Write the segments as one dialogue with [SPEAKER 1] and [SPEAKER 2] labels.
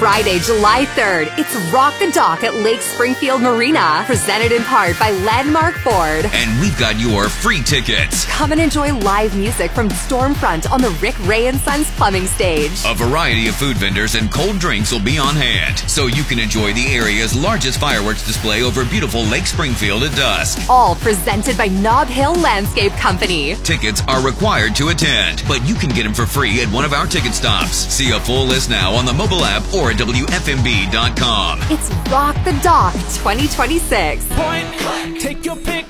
[SPEAKER 1] Friday, July 3rd, it's Rock the Dock at Lake Springfield Marina, presented in part by Landmark Ford.
[SPEAKER 2] And we've got your free tickets.
[SPEAKER 1] Come and enjoy live music from Stormfront on the Rick Ray & Sons plumbing stage.
[SPEAKER 2] A variety of food vendors and cold drinks will be on hand, so you can enjoy the area's largest fireworks display over beautiful Lake Springfield at dusk.
[SPEAKER 1] All presented by Nob Hill Landscape Company.
[SPEAKER 2] Tickets are required to attend, but you can get them for free at one of our ticket stops. See a full list now on the mobile app or at WFMB.com.
[SPEAKER 1] It's Rock the Dock 2026.
[SPEAKER 3] Point, take your pick,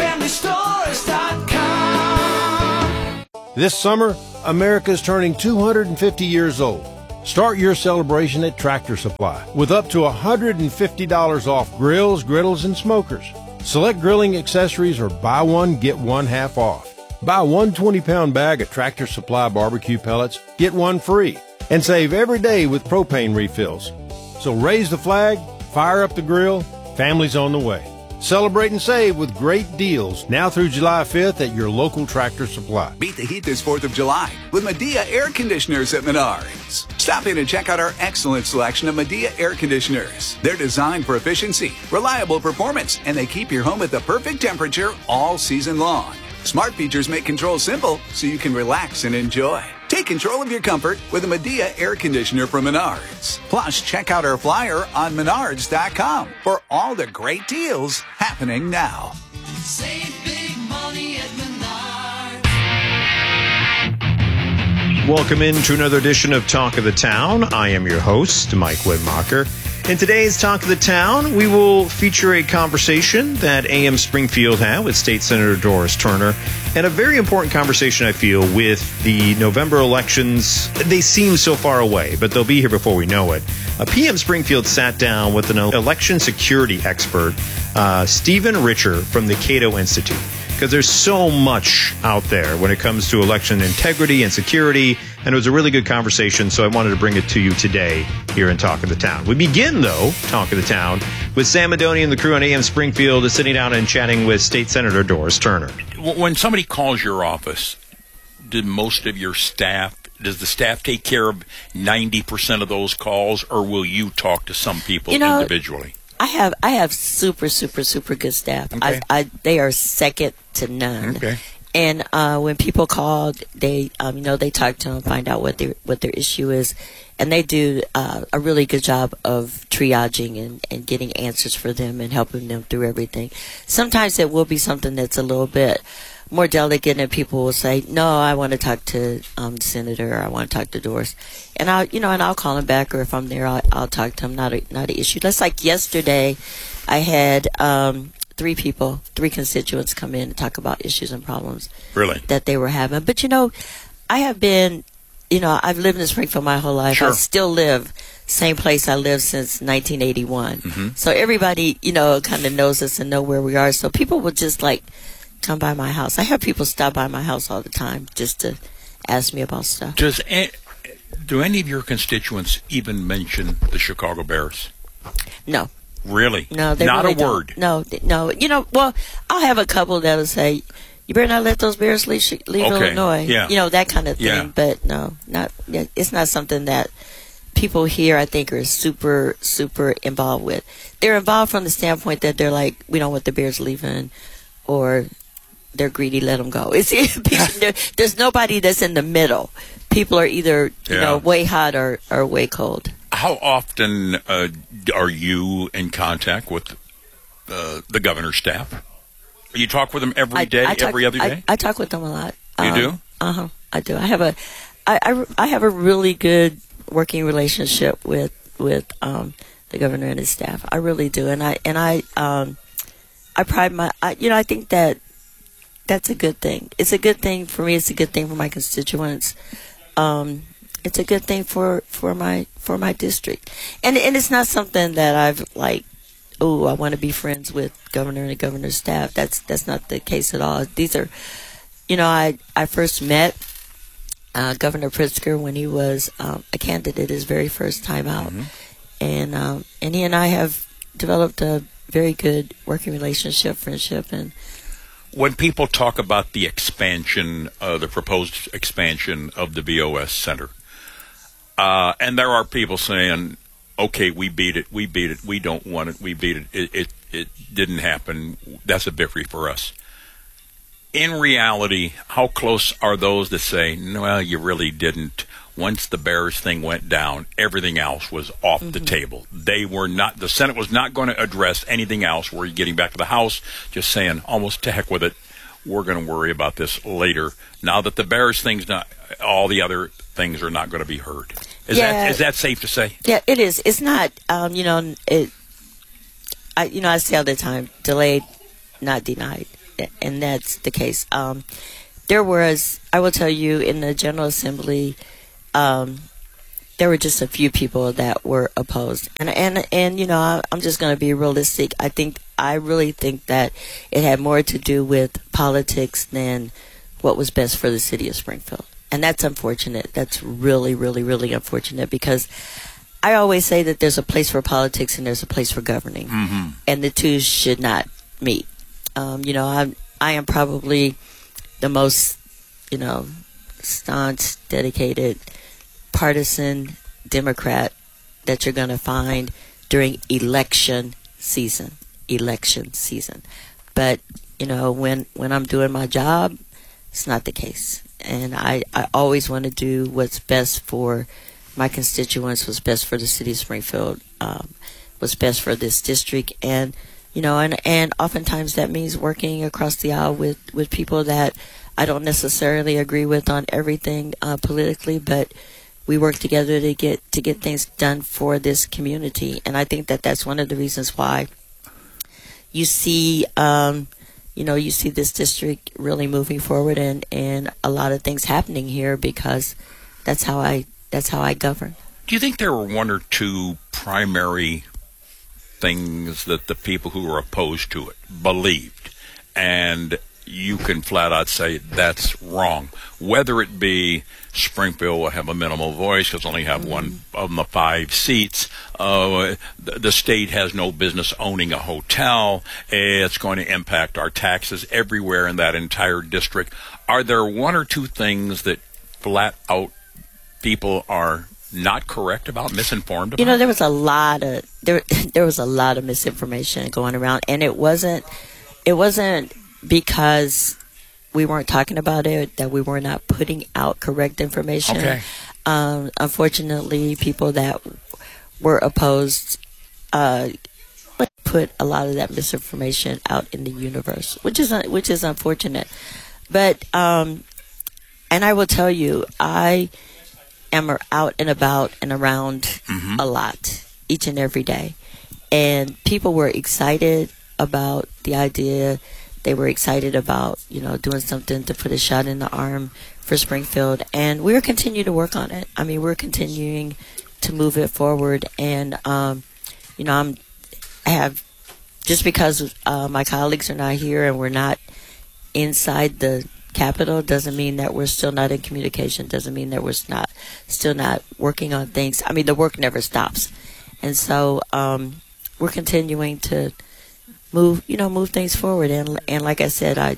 [SPEAKER 3] greenfamilystores.com.
[SPEAKER 4] This summer, America is turning 250 years old. Start your celebration at Tractor Supply with up to $150 off grills, griddles, and smokers. Select grilling accessories or buy one, get one half off. Buy one 20-pound bag of Tractor Supply barbecue pellets, get one free. And save every day with propane refills. So raise the flag, fire up the grill, family's on the way. Celebrate and save with great deals now through July 5th at your local Tractor Supply.
[SPEAKER 5] Beat the heat this 4th of July with Medea Air Conditioners at Menards. Stop in and check out our excellent selection of Medea Air Conditioners. They're designed for efficiency, reliable performance, and they keep your home at the perfect temperature all season long. Smart features make control simple so you can relax and enjoy. Take control of your comfort with a Medea air conditioner from Menards. Plus, check out our flyer on Menards.com for all the great deals happening now.
[SPEAKER 3] Save big money at Menards.
[SPEAKER 6] Welcome into another edition of Talk of the Town. I am your host, Mike Widmacher. In today's Talk of the Town, we will feature a conversation that AM Springfield had with State Senator Doris Turner, and a very important conversation, I feel, with the November elections. They seem so far away, but they'll be here before we know it. PM Springfield sat down with an election security expert, Stephen Richer from the Cato Institute, because there's so much out there when it comes to election integrity and security, and it was a really good conversation, so I wanted to bring it to you today here in Talk of the Town. We begin, though, Talk of the Town, with Sam Madoni and the crew on AM Springfield sitting down and chatting with State Senator Doris Turner.
[SPEAKER 7] When somebody calls your office, does the staff take care of 90% of those calls, or will you talk to some people individually?
[SPEAKER 8] I have super good staff.
[SPEAKER 7] Okay.
[SPEAKER 8] They are second to none.
[SPEAKER 7] Okay.
[SPEAKER 8] And when people call, they they talk to them, find out what their issue is, and they do a really good job of triaging and getting answers for them and helping them through everything. Sometimes it will be something that's a little bit more delicate, and people will say, "No, I want to talk to the senator, or I want to talk to Doris," and I'll call them back, or if I'm there, I'll talk to them. Not an issue. That's like yesterday, I had three constituents come in and talk about issues and problems that they were having. But I have been, I've lived in Springfield my whole life.
[SPEAKER 7] Sure.
[SPEAKER 8] I still live same place I lived since 1981.
[SPEAKER 7] Mm-hmm.
[SPEAKER 8] So everybody, kind of knows us and know where we are. So people will just come by my house. I have people stop by my house all the time just to ask me about stuff.
[SPEAKER 7] Do any of your constituents even mention the Chicago Bears?
[SPEAKER 8] No.
[SPEAKER 7] Really?
[SPEAKER 8] No, they
[SPEAKER 7] not
[SPEAKER 8] really
[SPEAKER 7] a
[SPEAKER 8] don't.
[SPEAKER 7] word.
[SPEAKER 8] No. Well, I'll have a couple that'll say, "You better not let those Bears leave Illinois."
[SPEAKER 7] Yeah.
[SPEAKER 8] That kind of thing.
[SPEAKER 7] Yeah.
[SPEAKER 8] But no, it's not something that people here, I think, are super involved with. They're involved from the standpoint that they're like, "We don't want the Bears leaving," or they're greedy, let them go. There's nobody that's in the middle. People are either way hot or way cold.
[SPEAKER 7] How often are you in contact with the governor's staff? You talk with them every other day?
[SPEAKER 8] I talk with them a lot.
[SPEAKER 7] You do?
[SPEAKER 8] I do. I have a really good working relationship with the governor and his staff. I really do, and I pride I think that's a good thing. It's a good thing for me. It's a good thing for my constituents. It's a good thing for my district, and it's not something that I've I want to be friends with governor and the governor's staff. That's not the case at all. These are, I first met Governor Pritzker when he was a candidate his very first time out, and he and I have developed a very good working relationship, friendship, and.
[SPEAKER 7] When people talk about the expansion, the proposed expansion of the VOS Center, and there are people saying, okay, we beat it, we don't want it, we beat it, it didn't happen, that's a victory for us. In reality, how close are those that say, well, you really didn't? Once the Bears thing went down, everything else was off the table. They were not, the Senate was not going to address anything else. We're getting back to the House, just saying, almost to heck with it. We're going to worry about this later. Now that the Bears thing's not, all the other things are not going to be heard. Is that safe to say?
[SPEAKER 8] Yeah, it is. It's not, I say all the time, delayed, not denied. And that's the case. There was, I will tell you, in the General Assembly, there were just a few people that were opposed. And I'm just going to be realistic. I really think that it had more to do with politics than what was best for the city of Springfield. And that's unfortunate. That's really, really, really unfortunate, because I always say that there's a place for politics and there's a place for governing. And the two should not meet. I am probably the most, staunch, dedicated, partisan Democrat that you're going to find during election season. But, when I'm doing my job, it's not the case. And I always want to do what's best for my constituents, what's best for the city of Springfield, what's best for this district. And, and oftentimes that means working across the aisle with people that I don't necessarily agree with on everything politically, but we work together to get things done for this community. And I think that that's one of the reasons why you see, you see this district really moving forward and a lot of things happening here, because that's how I govern.
[SPEAKER 7] Do you think there were one or two primary things that the people who were opposed to it believed, and you can flat out say that's wrong? Whether it be Springfield will have a minimal voice because only have one of the 5 seats. The state has no business owning a hotel. It's going to impact our taxes everywhere in that entire district. Are there one or two things that flat out people are not correct about, misinformed about?
[SPEAKER 8] There was a lot of there was a lot of misinformation going around, and it wasn't because we weren't talking about it, that we were not putting out correct information.
[SPEAKER 7] Okay.
[SPEAKER 8] Unfortunately, people that were opposed put a lot of that misinformation out in the universe, which is unfortunate. But and I will tell you, I am out and about and around a lot each and every day, and people were excited about the idea. They were excited about, doing something to put a shot in the arm for Springfield. And we're continuing to work on it. I mean, we're continuing to move it forward. And, just because my colleagues are not here and we're not inside the Capitol doesn't mean that we're still not in communication, doesn't mean that we're still not working on things. I mean, the work never stops. And so we're continuing to move things forward, and like I said,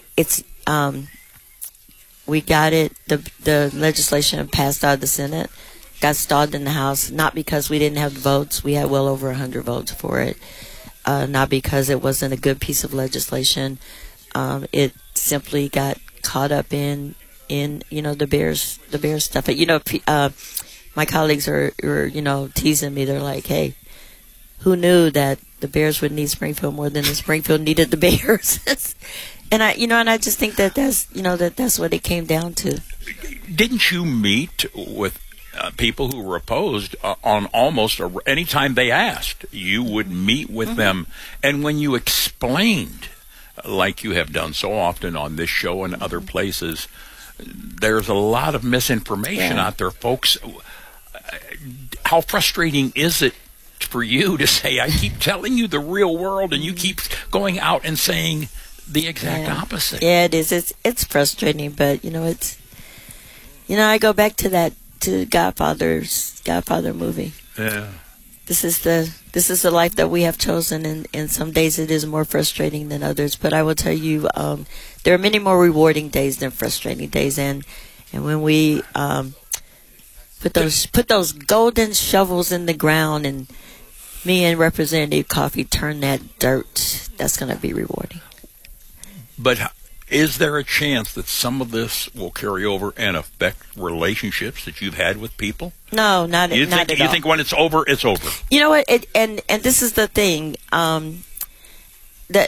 [SPEAKER 8] we got it. The legislation passed out of the Senate, got stalled in the House, not because we didn't have votes. We had well over 100 votes for it, not because it wasn't a good piece of legislation. It simply got caught up in the Bears stuff. My colleagues are teasing me. They're like, hey, who knew that the Bears would need Springfield more than the Springfield needed the Bears? And I just think that that's what it came down to.
[SPEAKER 7] Didn't you meet with people who were opposed on almost any time they asked? You would meet with them, and when you explained, like you have done so often on this show and other places, there's a lot of misinformation out there, folks. How frustrating is it for you to say, I keep telling you the real world, and you keep going out and saying the exact opposite?
[SPEAKER 8] Yeah, it is. It's frustrating, but it's I go back to Godfather movie.
[SPEAKER 7] Yeah.
[SPEAKER 8] This is the life that we have chosen, and some days it is more frustrating than others. But I will tell you, there are many more rewarding days than frustrating days, and when we Put those golden shovels in the ground, and me and Representative Coffey turn that dirt. That's going to be rewarding.
[SPEAKER 7] But is there a chance that some of this will carry over and affect relationships that you've had with people?
[SPEAKER 8] No, not at all.
[SPEAKER 7] You think when it's over, it's over?
[SPEAKER 8] You know what? And this is the thing that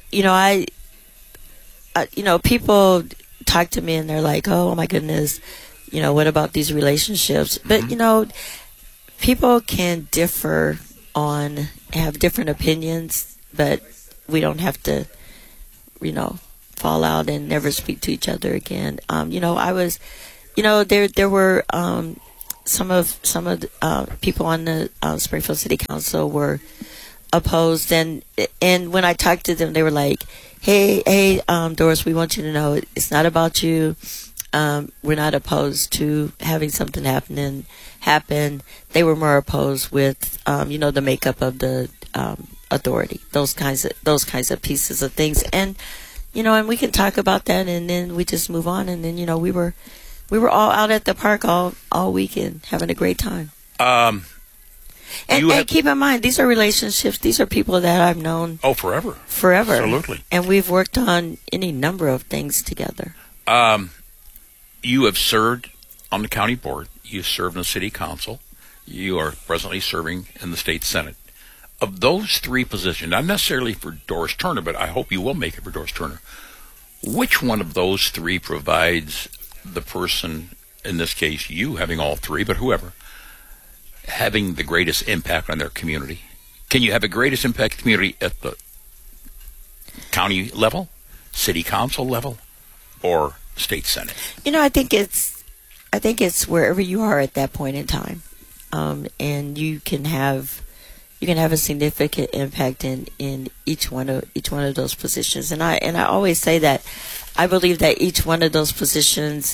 [SPEAKER 8] people talk to me and they're like, "Oh my goodness, what about these relationships?" But people can differ have different opinions, but we don't have to, fall out and never speak to each other again. I was, there were some of the people on the Springfield City Council were opposed, and when I talked to them, they were like, "Hey, Doris, we want you to know it's not about you. We're not opposed to having something happen." They were more opposed with, the makeup of the authority, those kinds of pieces of things, and and we can talk about that, and then we just move on, and then we were all out at the park all weekend having a great time. And keep in mind, these are relationships. These are people that I've known.
[SPEAKER 7] Oh, forever.
[SPEAKER 8] Absolutely. And we've worked on any number of things together.
[SPEAKER 7] You have served on the county board. You served in the city council. You are presently serving in the state senate. Of those three positions, not necessarily for Doris Turner, but I hope you will make it for Doris Turner, which one of those three provides the person, in this case you having all three, but whoever, having the greatest impact on their community? Can you have the greatest impact on the community at the county level, city council level, or state senate?
[SPEAKER 8] I think it's wherever you are at that point in time, and you can have a significant impact in each one of those positions. And I always say that I believe that each one of those positions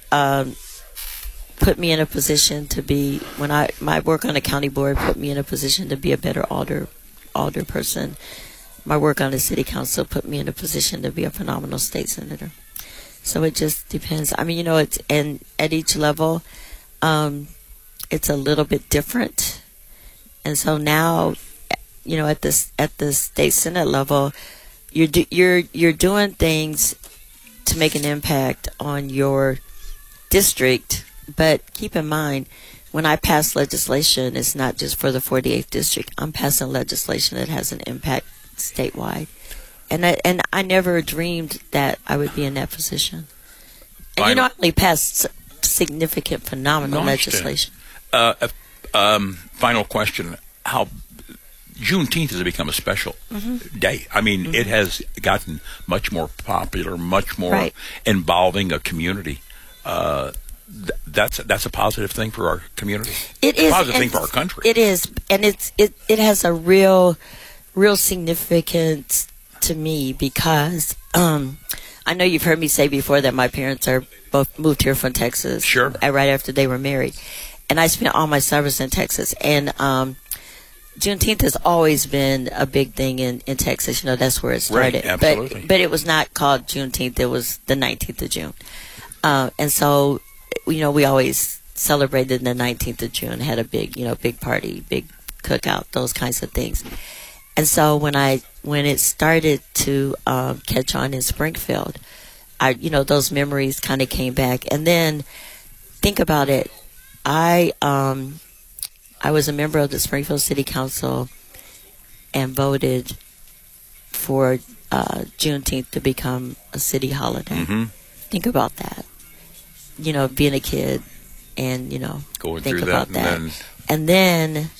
[SPEAKER 8] put me in a position to be, my work on the county board put me in a position to be a better alder person. My work on the city council put me in a position to be a phenomenal state senator. So it just depends. I mean, it's, and at each level, it's a little bit different. And so now, at the state senate level, you're doing things to make an impact on your district. But keep in mind, when I pass legislation, it's not just for the 48th district. I'm passing legislation that has an impact statewide. And I never dreamed that I would be in that position. And I only passed significant, phenomenal legislation.
[SPEAKER 7] Final question: how Juneteenth has become a special day? I mean, it has gotten much more popular, much more involving a community. That's a positive thing for our community.
[SPEAKER 8] It is
[SPEAKER 7] a positive thing for our country.
[SPEAKER 8] It is, and it has a real significance to me because I know you've heard me say before that my parents are both moved here from Texas.
[SPEAKER 7] Sure.
[SPEAKER 8] Right after they were married, and I spent all my summers in Texas. And Juneteenth has always been a big thing in Texas. That's where it started.
[SPEAKER 7] Right, absolutely.
[SPEAKER 8] But it was not called Juneteenth. It was the 19th of June. And so, we always celebrated the 19th of June, had a big, big party, big cookout, those kinds of things. And so when it started to catch on in Springfield, those memories kind of came back. And then think about it. I was a member of the Springfield City Council and voted for Juneteenth to become a city holiday.
[SPEAKER 7] Mm-hmm.
[SPEAKER 8] Think about that. Being a kid and,
[SPEAKER 7] going
[SPEAKER 8] think
[SPEAKER 7] through
[SPEAKER 8] about
[SPEAKER 7] that.
[SPEAKER 8] And then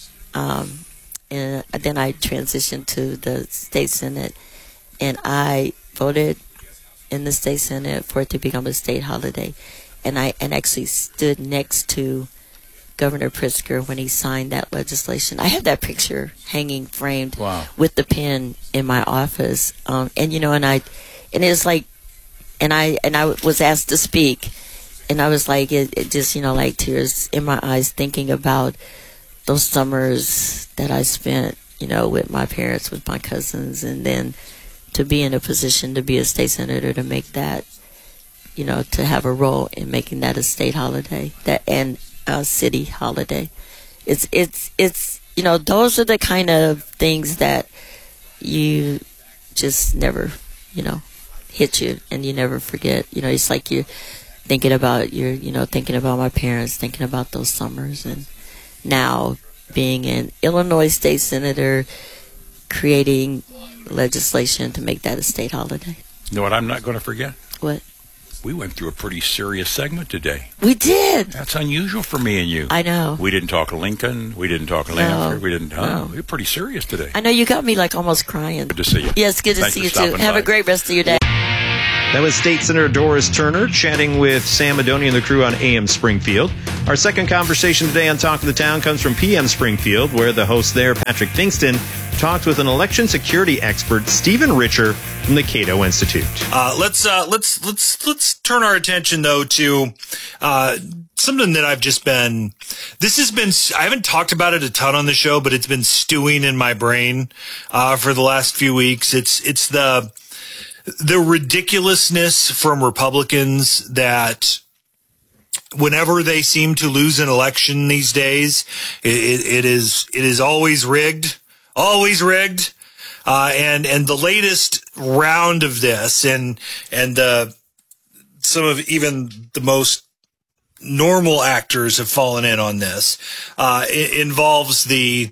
[SPEAKER 8] I transitioned to the state senate, and I voted in the state senate for it to become a state holiday. And I actually stood next to Governor Pritzker when he signed that legislation. I have that picture hanging framed with the pen in my office. And it's like, and I was asked to speak, and I was like, it just, like tears in my eyes thinking about those summers that I spent, with my parents, with my cousins, and then to be in a position to be a state senator, to make that, to have a role in making that a state holiday. And city holiday. It's those are the kind of things that you just never, hit you and you never forget. It's like you're thinking about thinking about my parents, thinking about those summers, and now being an Illinois state senator, creating legislation to make that a state holiday.
[SPEAKER 7] You know what I'm not going to forget?
[SPEAKER 8] What?
[SPEAKER 7] We went through a pretty serious segment today.
[SPEAKER 8] We did.
[SPEAKER 7] That's unusual for me and you.
[SPEAKER 8] I know.
[SPEAKER 7] We didn't talk Lincoln. We didn't talk Lanford. We didn't. We were pretty serious today.
[SPEAKER 8] I know, you got me like almost crying.
[SPEAKER 7] Good to see you.
[SPEAKER 8] Yes, good to
[SPEAKER 7] Thanks
[SPEAKER 8] see
[SPEAKER 7] for
[SPEAKER 8] you too.
[SPEAKER 7] stopping
[SPEAKER 8] Have
[SPEAKER 7] by.
[SPEAKER 8] a great rest of your day.
[SPEAKER 6] That was State Senator Doris Turner chatting with Sam Madoni and the crew on AM Springfield. Our second conversation today on Talk of the Town comes from PM Springfield, where the host there, Patrick Thingston, talked with an election security expert, Stephen Richer, from the Cato Institute.
[SPEAKER 9] Let's turn our attention though to something that I haven't talked about it a ton on the show, but it's been stewing in my brain for the last few weeks. It's the ridiculousness from Republicans that whenever they seem to lose an election these days, it is always rigged. And the latest round of this and some of even the most normal actors have fallen in on this. It involves the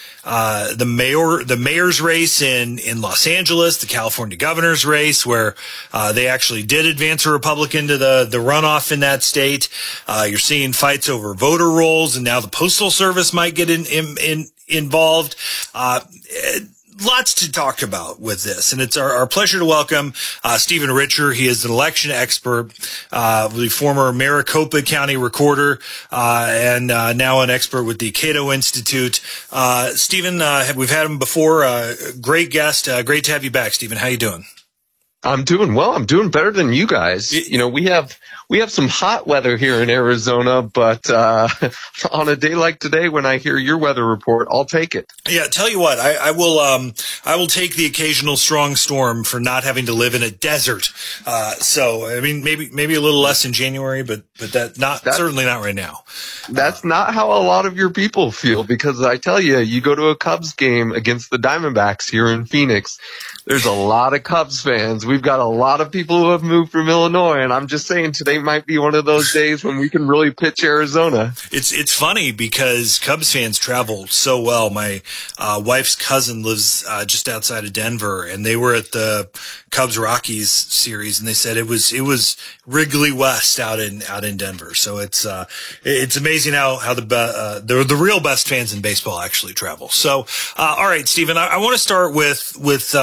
[SPEAKER 9] mayor's race in Los Angeles, the California governor's race, where they actually did advance a Republican to the runoff in that state. You're seeing fights over voter rolls, and now the Postal Service might get involved. Lots to talk about with this, and it's our pleasure to welcome Stephen Richer. He is an election expert, the former Maricopa County recorder, and now an expert with the Cato Institute. Stephen, we've had him before. Great guest. Great to have you back, Stephen. How you doing?
[SPEAKER 10] I'm doing well. I'm doing better than you guys. We have some hot weather here in Arizona, but on a day like today, when I hear your weather report, I'll take it.
[SPEAKER 9] Yeah, tell you what, I will take the occasional strong storm for not having to live in a desert. So I mean, maybe a little less in January, but certainly not right now.
[SPEAKER 10] That's not how a lot of your people feel, because I tell you, you go to a Cubs game against the Diamondbacks here in Phoenix. There's a lot of Cubs fans. We've got a lot of people who have moved from Illinois, and I'm just saying today might be one of those days when we can really pitch Arizona.
[SPEAKER 9] It's funny because Cubs fans travel so well. My wife's cousin lives just outside of Denver, and they were at the Cubs Rockies series, and they said it was Wrigley West out in Denver. So it's amazing how the real best fans in baseball actually travel. So all right, Stephen, I want to start with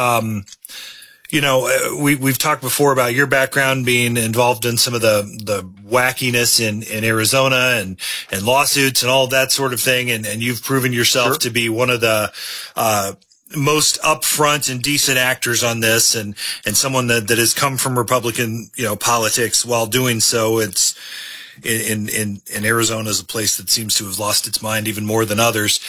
[SPEAKER 9] we've talked before about your background being involved in some of the wackiness in Arizona and lawsuits and all that sort of thing. And you've proven yourself to be one of the, most upfront and decent actors on this and someone that has come from Republican, politics while doing so. It's in Arizona is a place that seems to have lost its mind even more than others.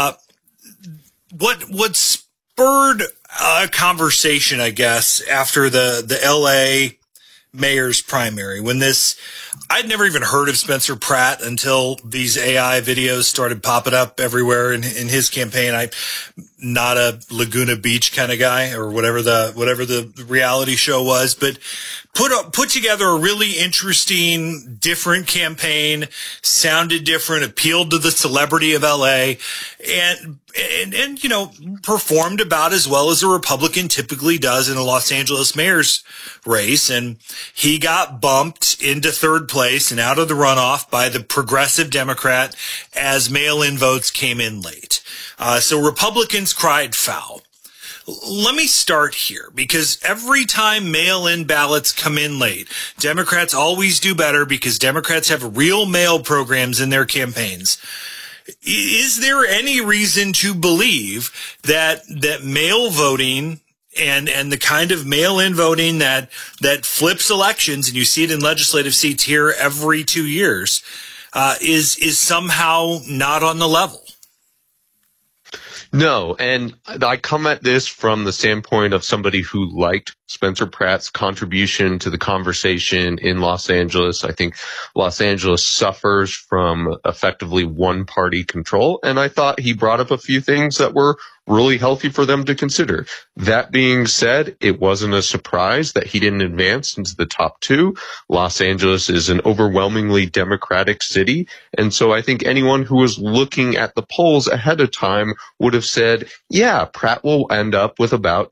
[SPEAKER 9] What spurred a conversation, I guess, after the LA mayor's primary when I'd never even heard of Spencer Pratt until these AI videos started popping up everywhere in his campaign. I'm not a Laguna Beach kind of guy or whatever the reality show was, but put together a really interesting, different campaign, sounded different, appealed to the celebrity of LA, and performed about as well as a Republican typically does in a Los Angeles mayor's race. And he got bumped into third place and out of the runoff by the progressive Democrat as mail-in votes came in late. So Republicans cried foul. Let me start here, because every time mail-in ballots come in late, Democrats always do better because Democrats have real mail programs in their campaigns. Is there any reason to believe that mail voting and the kind of mail-in voting that flips elections, and you see it in legislative seats here every 2 years, is somehow not on the level?
[SPEAKER 10] No, and I come at this from the standpoint of somebody who liked Spencer Pratt's contribution to the conversation in Los Angeles. I think Los Angeles suffers from effectively one-party control, and I thought he brought up a few things that were really healthy for them to consider. That being said, it wasn't a surprise that he didn't advance into the top two. Los Angeles is an overwhelmingly Democratic city, and so I think anyone who was looking at the polls ahead of time would have said, yeah, Pratt will end up with about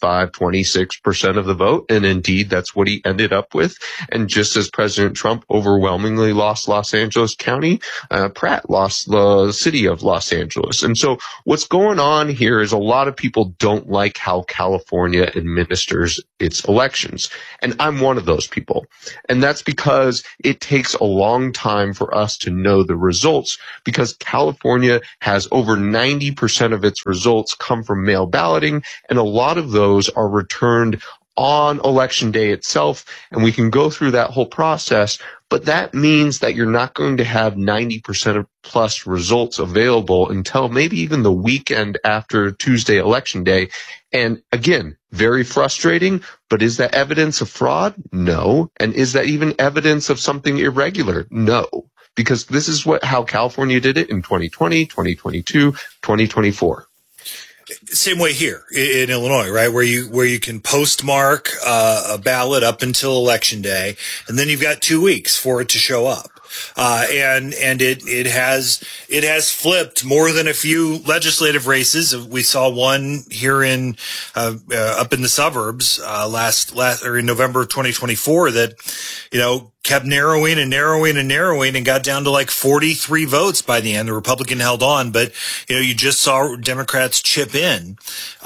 [SPEAKER 10] 26% of the vote, and indeed that's what he ended up with. And just as President Trump overwhelmingly lost Los Angeles County, Pratt lost the city of Los Angeles. And so what's going on here is a lot of people don't like how California administers its elections. And I'm one of those people. And that's because it takes a long time for us to know the results, because California has over 90% of its results come from mail balloting, and a lot of those are returned on election day itself, and we can go through that whole process, but that means that you're not going to have 90% plus results available until maybe even the weekend after Tuesday election day. And again, very frustrating, but is that evidence of fraud? No. And is that even evidence of something irregular? No. Because this is how California did it in 2020, 2022, 2024.
[SPEAKER 9] Same way here in Illinois, right? Where you can postmark a ballot up until election day, and then you've got 2 weeks for it to show up. And it has flipped more than a few legislative races. We saw one here in up in the suburbs last or in November 2024 that kept narrowing and got down to like 43 votes by the end. The Republican held on, but you just saw Democrats chip in.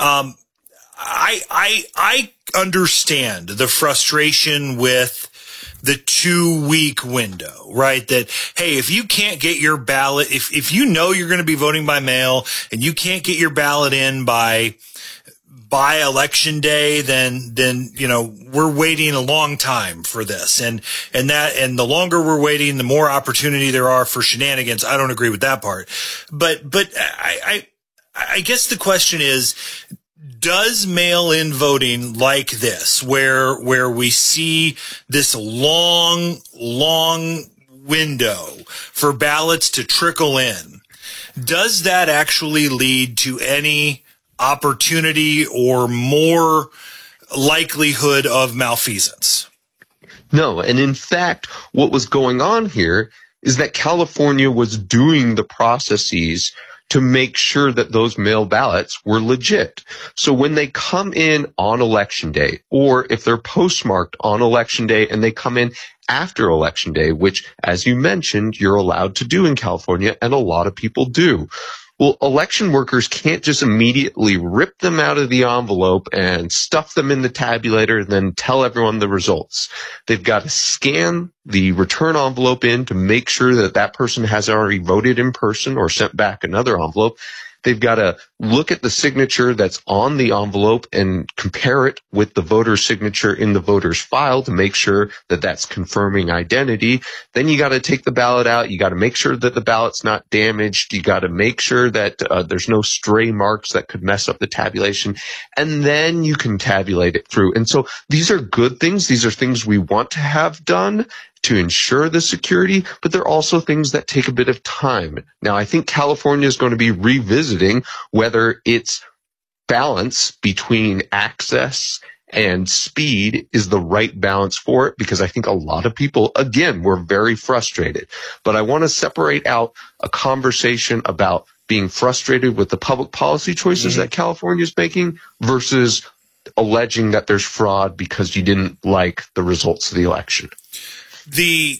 [SPEAKER 9] I understand the frustration with the 2-week window, right? That, hey, if you can't get your ballot, if you know you're going to be voting by mail and you can't get your ballot in by election day, then we're waiting a long time for this. And the longer we're waiting, the more opportunity there are for shenanigans. I don't agree with that part. But I guess the question is, does mail-in voting like this, where we see this long window for ballots to trickle in, does that actually lead to any opportunity or more likelihood of malfeasance?
[SPEAKER 10] No, and in fact, what was going on here is that California was doing the processes to make sure that those mail ballots were legit. So when they come in on election day, or if they're postmarked on election day and they come in after election day, which, as you mentioned, you're allowed to do in California, and a lot of people do. Well, election workers can't just immediately rip them out of the envelope and stuff them in the tabulator and then tell everyone the results. They've got to scan the return envelope in to make sure that that person has already voted in person or sent back another envelope. They've got to look at the signature that's on the envelope and compare it with the voter's signature in the voter's file to make sure that that's confirming identity. Then you got to take the ballot out. You got to make sure that the ballot's not damaged. You got to make sure that there's no stray marks that could mess up the tabulation. And then you can tabulate it through. And so these are good things. These are things we want to have done to ensure the security, but they're also things that take a bit of time. Now, I think California is going to be revisiting whether its balance between access and speed is the right balance for it, because I think a lot of people, again, were very frustrated. But I want to separate out a conversation about being frustrated with the public policy choices that California is making versus alleging that there's fraud because you didn't like the results of the election.
[SPEAKER 9] The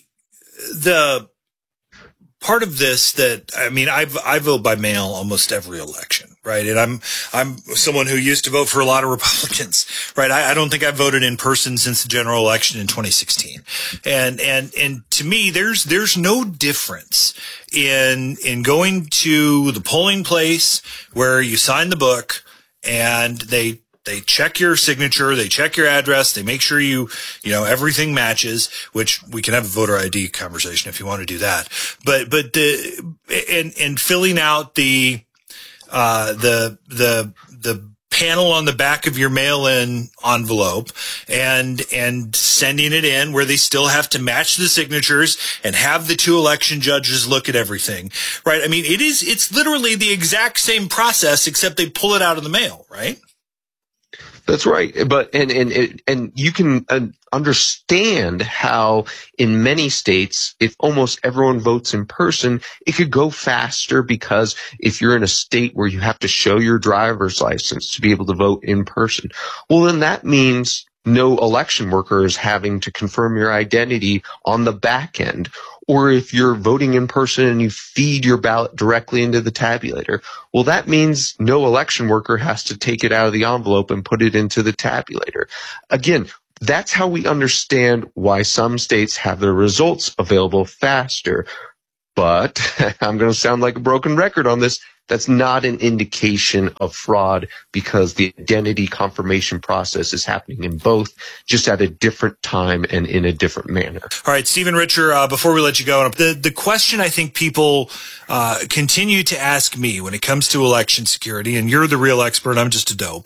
[SPEAKER 9] part of this that, I mean, I vote by mail almost every election, right? And I'm someone who used to vote for a lot of Republicans, right? I don't think I've voted in person since the general election in 2016. And to me, there's no difference in going to the polling place where you sign the book and they check your signature, they check your address, they make sure you everything matches, which we can have a voter ID conversation if you want to do that. But filling out the the panel on the back of your mail-in envelope and sending it in where they still have to match the signatures and have the two election judges look at everything, right? I mean, it's literally the exact same process, except they pull it out of the mail, right?
[SPEAKER 10] That's right. But, and you can understand how in many states, if almost everyone votes in person, it could go faster, because if you're in a state where you have to show your driver's license to be able to vote in person, well, then that means no election worker is having to confirm your identity on the back end. Or if you're voting in person and you feed your ballot directly into the tabulator, well, that means no election worker has to take it out of the envelope and put it into the tabulator. Again, that's how we understand why some states have their results available faster. But I'm going to sound like a broken record on this. That's not an indication of fraud, because the identity confirmation process is happening in both, just at a different time and in a different manner.
[SPEAKER 9] All right, Stephen Richer, before we let you go, the question I think people continue to ask me when it comes to election security, and you're the real expert, I'm just a dope,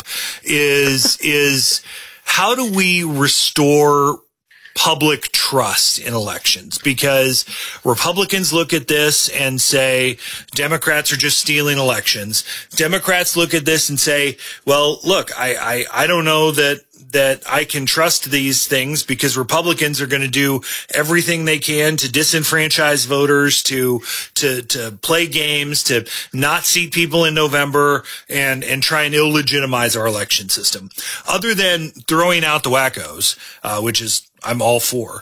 [SPEAKER 9] is how do we restore public trust in elections? Because Republicans look at this and say Democrats are just stealing elections. Democrats look at this and say, well, look, I don't know that I can trust these things, because Republicans are going to do everything they can to disenfranchise voters, to play games, to not seat people in November, and try and illegitimize our election system. Other than throwing out the wackos, which is I'm all for,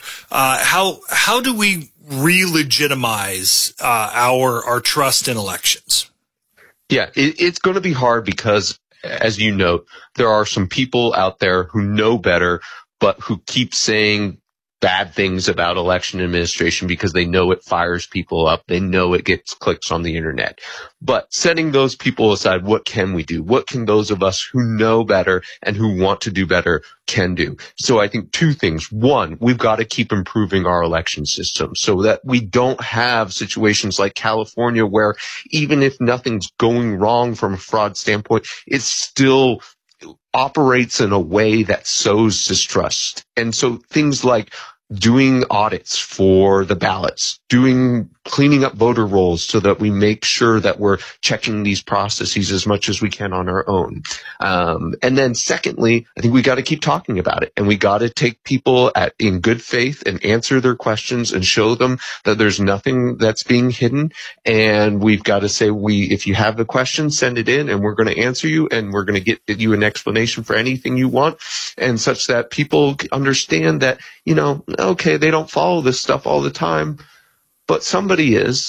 [SPEAKER 9] how do we re-legitimize our trust in elections?
[SPEAKER 10] Yeah, it's going to be hard, because, as you note, there are some people out there who know better, but who keep saying bad things about election administration because they know it fires people up. They know it gets clicks on the internet. But setting those people aside, what can we do? What can those of us who know better and who want to do better can do? So I think two things. One, we've got to keep improving our election system so that we don't have situations like California, where even if nothing's going wrong from a fraud standpoint, it's still operates in a way that sows distrust. And so things like doing audits for the ballots, cleaning up voter rolls so that we make sure that we're checking these processes as much as we can on our own. And then secondly, I think we got to keep talking about it, and we got to take people in good faith and answer their questions and show them that there's nothing that's being hidden. And we've got to say, if you have a question, send it in and we're going to answer you, and we're going to get you an explanation for anything you want, and such that people understand that, okay, they don't follow this stuff all the time, but somebody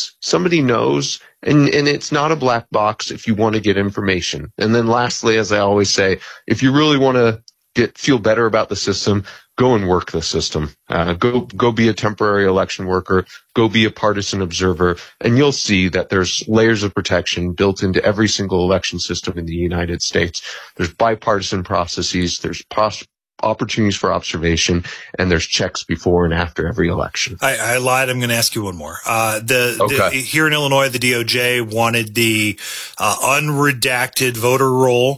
[SPEAKER 10] knows, and it's not a black box if you want to get information. And then lastly, as I always say, if you really want to feel better about the system, go and work the system. Go be a temporary election worker, go be a partisan observer, and you'll see that there's layers of protection built into every single election system in the United States. There's bipartisan processes, there's opportunities for observation, and there's checks before and after every election.
[SPEAKER 9] I lied. I'm going to ask you one more. Here in Illinois, the DOJ wanted the unredacted voter roll,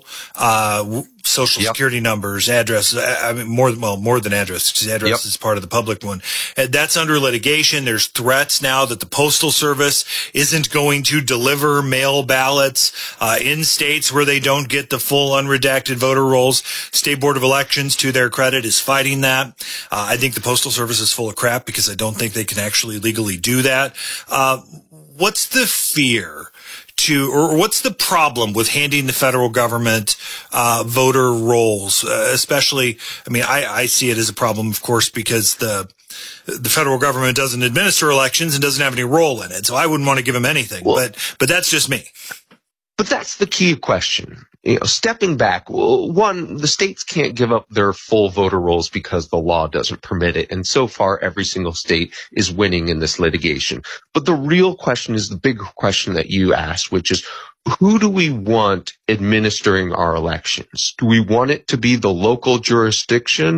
[SPEAKER 9] social security numbers, addresses. I mean, more than address, because address is part of the public one. And that's under litigation. There's threats now that the Postal Service isn't going to deliver mail ballots in states where they don't get the full unredacted voter rolls. State Board of Elections, to their credit, is fighting that. I think the Postal Service is full of crap, because I don't think they can actually legally do that. What's the fear or what's the problem with handing the federal government voter rolls? Especially, I mean, I see it as a problem, of course, because the federal government doesn't administer elections and doesn't have any role in it. So I wouldn't want to give them anything, but that's just me.
[SPEAKER 10] But that's the key question. Stepping back, one, the states can't give up their full voter rolls because the law doesn't permit it. And so far, every single state is winning in this litigation. But the real question is the big question that you asked, which is, who do we want administering our elections? Do we want it to be the local jurisdiction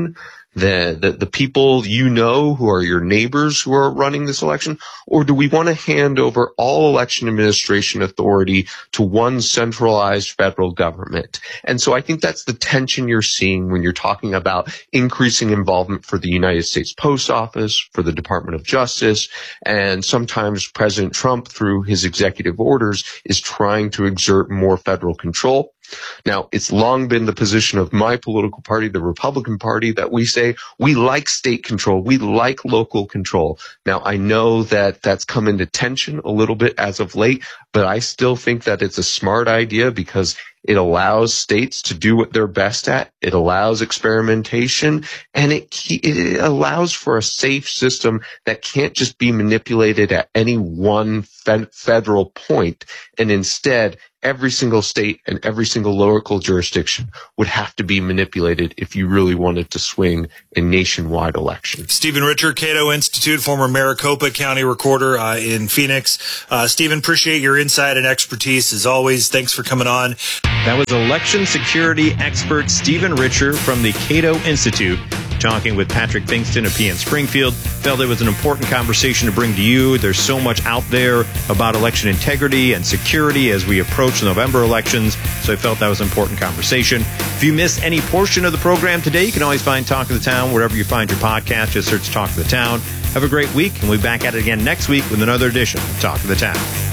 [SPEAKER 10] the people you know who are your neighbors who are running this election? Or do we want to hand over all election administration authority to one centralized federal government? And so I think that's the tension you're seeing when you're talking about increasing involvement for the United States Post Office, for the Department of Justice, and sometimes President Trump, through his executive orders, is trying to exert more federal control. Now, it's long been the position of my political party, the Republican Party, that we say we like state control. We like local control. Now, I know that that's come into tension a little bit as of late, but I still think that it's a smart idea because it allows states to do what they're best at. It allows experimentation, and it allows for a safe system that can't just be manipulated at any one federal point, and instead every single state and every single local jurisdiction would have to be manipulated if you really wanted to swing a nationwide election.
[SPEAKER 9] Stephen Richer, Cato Institute, former Maricopa County Recorder in Phoenix. Stephen, appreciate your insight and expertise as always. Thanks for coming on.
[SPEAKER 6] That was election security expert Stephen Richer from the Cato Institute talking with Patrick Fingston of PN Springfield. Felt it was an important conversation to bring to you. There's so much out there about election integrity and security as we approach the November elections, so I felt that was an important conversation. If you missed any portion of the program today, you can always find Talk of the Town wherever you find your podcast. Just search Talk of the Town. Have a great week, and we'll be back at it again next week with another edition of Talk of the Town.